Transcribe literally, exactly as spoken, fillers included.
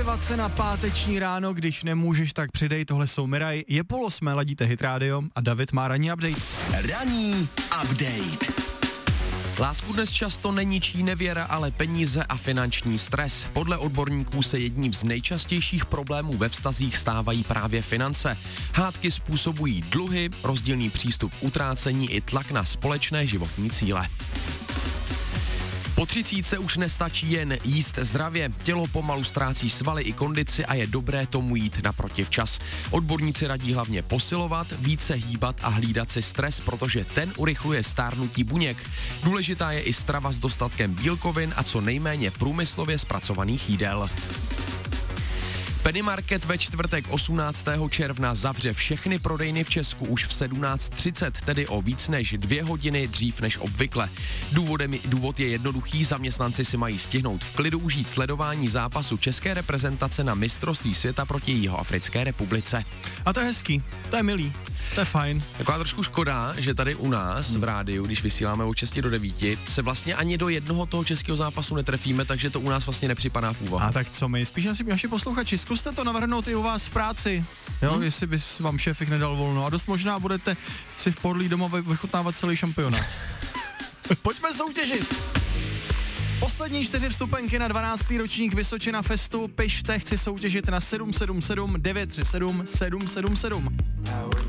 Motivace na páteční ráno, když nemůžeš, tak přidej, tohle jsou Miraj. Je půl osmé, ladíte Hit Radio a David má ranní update. Ranní update. Lásku dnes často neničí nevěra, ale peníze a finanční stres. Podle odborníků se jedním z nejčastějších problémů ve vztazích stávají právě finance. Hádky způsobují dluhy, rozdílný přístup k utrácení i tlak na společné životní cíle. Po třicítce už nestačí jen jíst zdravě, tělo pomalu ztrácí svaly i kondici a je dobré tomu jít naproti včas. Odborníci radí hlavně posilovat, více hýbat a hlídat si stres, protože ten urychluje stárnutí buněk. Důležitá je i strava s dostatkem bílkovin a co nejméně průmyslově zpracovaných jídel. Penny Market ve čtvrtek osmnáctého června zavře všechny prodejny v Česku už v sedmnáct třicet, tedy o víc než dvě hodiny dřív než obvykle. Důvodem, důvod je jednoduchý, zaměstnanci si mají stihnout v klidu užít sledování zápasu české reprezentace na mistrovství světa proti Jihoafrické republice. A to je hezký, to je milý, to je fajn. Taková trošku škoda, že tady u nás v rádiu, když vysíláme od šesti do devíti, se vlastně ani do jednoho toho českého zápasu netrefíme, takže to u nás vlastně nepřipadá v úvahu. A tak co my, spíš asi naši posluchači, zkuste to navrhnout i u vás v práci, jo, hmm. jestli bys vám šéfik nedal volno a dost možná budete si v podlí doma vychutnávat celý šampionát. Pojďme soutěžit. Poslední čtyři vstupenky na dvanáctý ročník Vysočina Festu. Pište, chci soutěžit na sedm sedm sedm devět tři sedm sedm sedm sedm.